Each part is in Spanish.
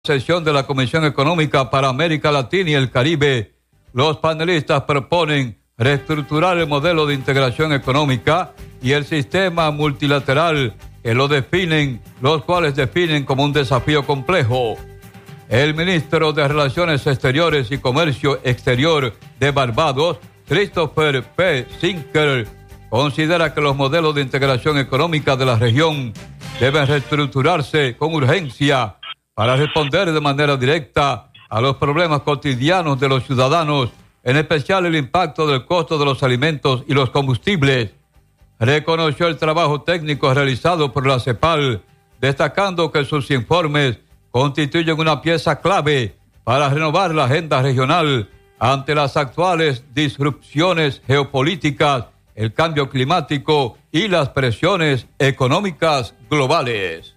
Sesión de la Comisión Económica para América Latina y el Caribe, los panelistas proponen reestructurar el modelo de integración económica y el sistema multilateral que los cuales definen como un desafío complejo. El ministro de Relaciones Exteriores y Comercio Exterior de Barbados, Christopher P. Sinker, considera que los modelos de integración económica de la región deben reestructurarse con urgencia para responder de manera directa a los problemas cotidianos de los ciudadanos, en especial el impacto del costo de los alimentos y los combustibles. Reconoció el trabajo técnico realizado por la CEPAL, destacando que sus informes constituyen una pieza clave para renovar la agenda regional ante las actuales disrupciones geopolíticas, el cambio climático y las presiones económicas globales.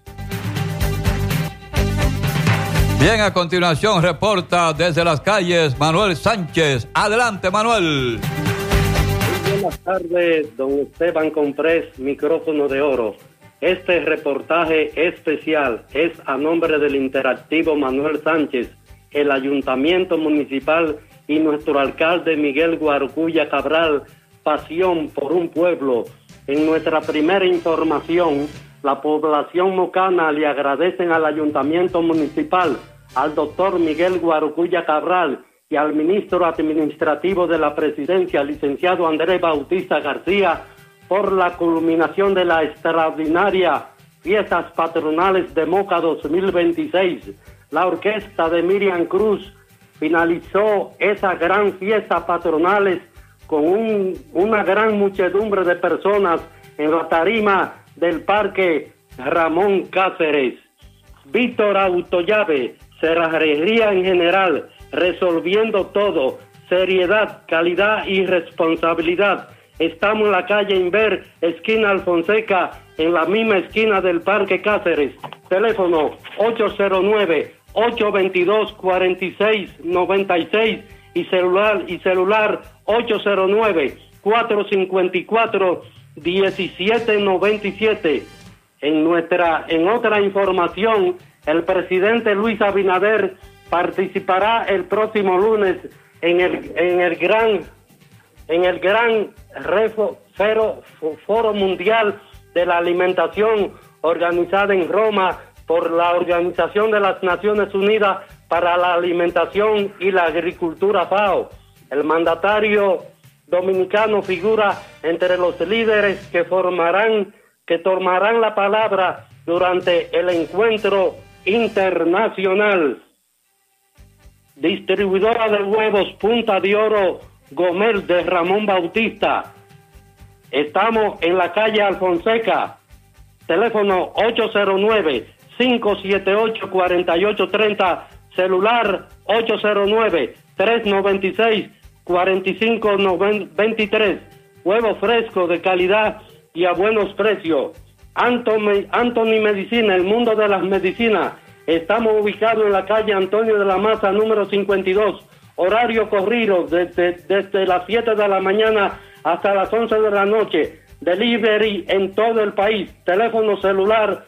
Bien, a continuación reporta desde las calles Manuel Sánchez. Adelante, Manuel. Muy buenas tardes, don Esteban Comprés, micrófono de oro. Este reportaje especial es a nombre del interactivo Manuel Sánchez, el Ayuntamiento Municipal y nuestro alcalde Miguel Guarocuya Cabral, pasión por un pueblo. En nuestra primera información, la población mocana le agradecen al Ayuntamiento Municipal, al doctor Miguel Guarocuya Cabral y al ministro administrativo de la Presidencia, licenciado Andrés Bautista García, por la culminación de la extraordinaria Fiestas Patronales de Moca 2026. La orquesta de Miriam Cruz finalizó esa gran fiesta patronales con una gran muchedumbre de personas en la tarima del Parque Ramón Cáceres. Víctor Autollave, cerrajería en general, resolviendo todo, seriedad, calidad y responsabilidad. Estamos en la calle Inver, esquina Alfonseca, en la misma esquina del Parque Cáceres. Teléfono 809-822-4696 y celular 809-454-1797. En otra información, el presidente Luis Abinader participará el próximo lunes en el gran Foro Mundial de la Alimentación organizada en Roma por la Organización de las Naciones Unidas para la Alimentación y la Agricultura, FAO. El mandatario dominicano figura entre los líderes que tomarán la palabra durante el encuentro internacional. Distribuidora de huevos Punta de Oro Gomel de Ramón Bautista. Estamos en la calle Alfonseca. Teléfono 809-578-4830. Celular 809-396-4523. Huevo fresco de calidad y a buenos precios. Anthony Medicina, el mundo de las medicinas. Estamos ubicados en la calle Antonio de la Maza, número 52. Horario corrido desde las 7 de la mañana hasta las 11 de la noche. Delivery en todo el país. Teléfono celular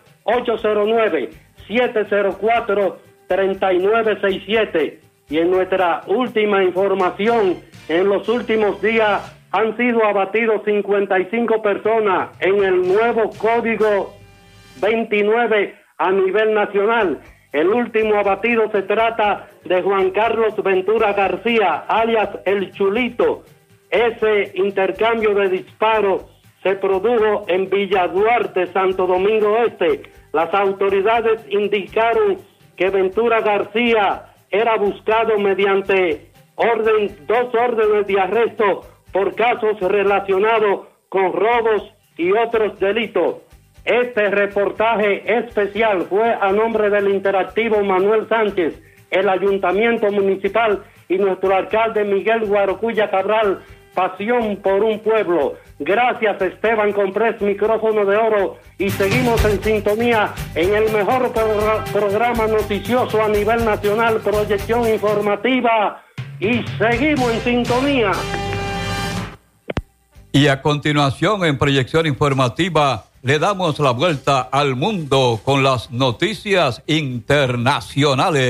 809-704-3967. Y en nuestra última información, en los últimos días han sido abatidos 55 personas en el nuevo Código 29 a nivel nacional. El último abatido se trata de Juan Carlos Ventura García, alias El Chulito. Ese intercambio de disparos se produjo en Villa Duarte, Santo Domingo Este. Las autoridades indicaron que Ventura García era buscado mediante dos órdenes de arresto por casos relacionados con robos y otros delitos. Este reportaje especial fue a nombre del interactivo Manuel Sánchez, el Ayuntamiento Municipal y nuestro alcalde Miguel Guarocuya Cabral, pasión por un pueblo. Gracias, Esteban Comprés, micrófono de oro, y seguimos en sintonía en el mejor programa noticioso a nivel nacional, proyección informativa, y seguimos en sintonía. Y a continuación, en proyección informativa, le damos la vuelta al mundo con las noticias internacionales.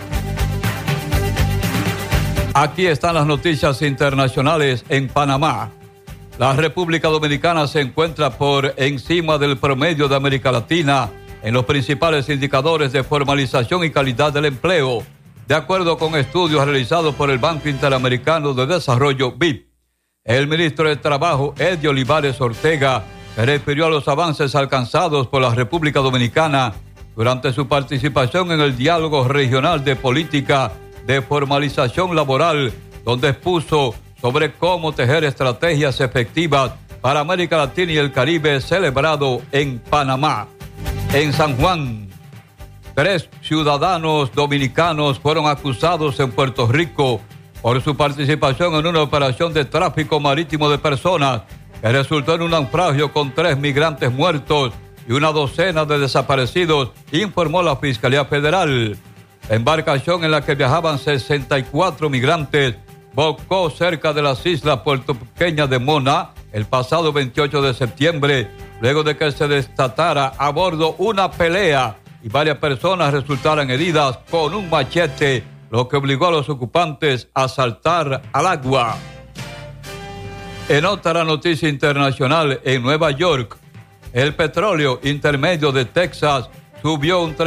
Aquí están las noticias internacionales en Panamá. La República Dominicana se encuentra por encima del promedio de América Latina en los principales indicadores de formalización y calidad del empleo, de acuerdo con estudios realizados por el Banco Interamericano de Desarrollo, BIP. El ministro de Trabajo, Eddie Olivares Ortega, se refirió a los avances alcanzados por la República Dominicana durante su participación en el diálogo regional de política de formalización laboral, donde expuso sobre cómo tejer estrategias efectivas para América Latina y el Caribe, celebrado en Panamá. En San Juan, 3 ciudadanos dominicanos fueron acusados en Puerto Rico por su participación en una operación de tráfico marítimo de personas que resultó en un naufragio con 3 migrantes muertos y una docena de desaparecidos, informó la Fiscalía Federal. La embarcación en la que viajaban 64 migrantes volcó cerca de las islas puertorriqueñas de Mona el pasado 28 de septiembre, luego de que se desatara a bordo una pelea y varias personas resultaran heridas con un machete, lo que obligó a los ocupantes a saltar al agua. En otra noticia internacional, en Nueva York, el petróleo intermedio de Texas subió un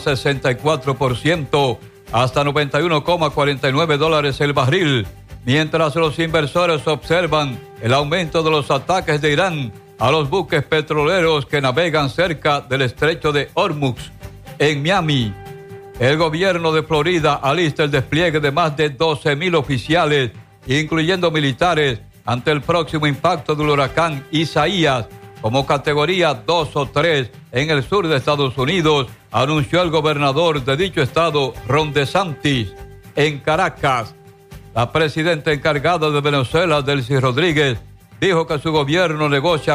3,64% hasta $91,49 el barril, mientras los inversores observan el aumento de los ataques de Irán a los buques petroleros que navegan cerca del estrecho de Hormuz. En Miami, el gobierno de Florida alista el despliegue de más de 12,000 oficiales, incluyendo militares, ante el próximo impacto del huracán Isaías, como categoría 2 o 3 en el sur de Estados Unidos, anunció el gobernador de dicho estado, Ron DeSantis. En Caracas, la presidenta encargada de Venezuela, Delcy Rodríguez, dijo que su gobierno negocia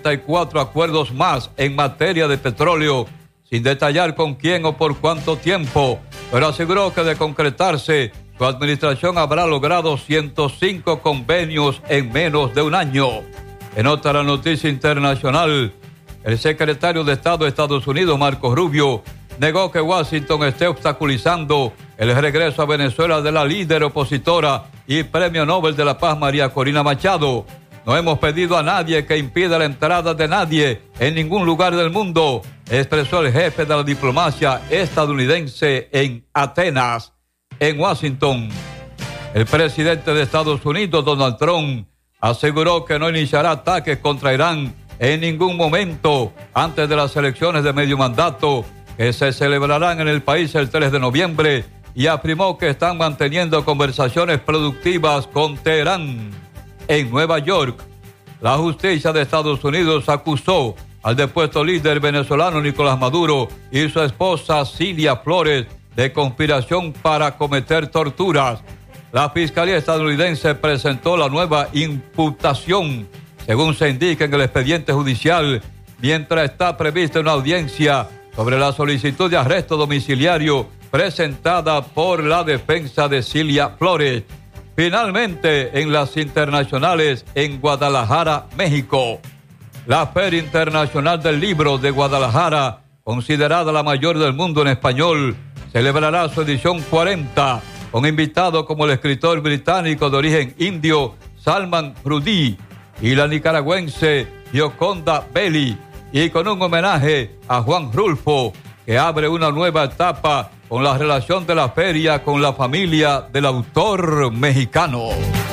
44 acuerdos más en materia de petróleo, sin detallar con quién o por cuánto tiempo, pero aseguró que de concretarse, su administración habrá logrado 105 convenios en menos de un año. En otra noticia internacional, el secretario de Estado de Estados Unidos, Marco Rubio, negó que Washington esté obstaculizando el regreso a Venezuela de la líder opositora y Premio Nobel de la Paz, María Corina Machado. No hemos pedido a nadie que impida la entrada de nadie en ningún lugar del mundo, expresó el jefe de la diplomacia estadounidense en Atenas. En Washington, el presidente de Estados Unidos, Donald Trump, aseguró que no iniciará ataques contra Irán en ningún momento antes de las elecciones de medio mandato que se celebrarán en el país el 3 de noviembre y afirmó que están manteniendo conversaciones productivas con Teherán. En Nueva York, la justicia de Estados Unidos acusó al depuesto líder venezolano Nicolás Maduro y su esposa Cilia Flores de conspiración para cometer torturas. La Fiscalía estadounidense presentó la nueva imputación, según se indica en el expediente judicial, mientras está prevista una audiencia sobre la solicitud de arresto domiciliario presentada por la defensa de Cilia Flores. Finalmente, en las internacionales, en Guadalajara, México, la Feria Internacional del Libro de Guadalajara, considerada la mayor del mundo en español, celebrará su edición 40, con invitados como el escritor británico de origen indio Salman Rushdie y la nicaragüense Gioconda Belli, y con un homenaje a Juan Rulfo, que abre una nueva etapa con la relación de la feria con la familia del autor mexicano.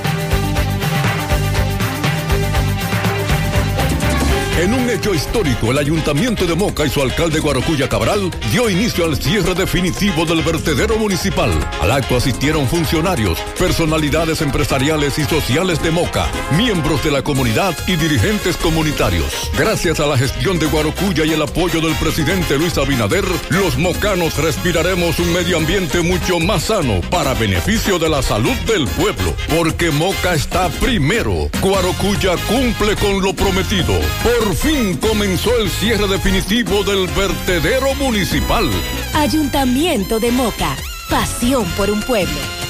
En un hecho histórico, el Ayuntamiento de Moca y su alcalde Guarocuya Cabral dio inicio al cierre definitivo del vertedero municipal. Al acto asistieron funcionarios, personalidades empresariales y sociales de Moca, miembros de la comunidad y dirigentes comunitarios. Gracias a la gestión de Guarocuya y el apoyo del presidente Luis Abinader, los mocanos respiraremos un medio ambiente mucho más sano para beneficio de la salud del pueblo, porque Moca está primero. Guarocuya cumple con lo prometido. Por fin comenzó el cierre definitivo del vertedero municipal. Ayuntamiento de Moca, pasión por un pueblo.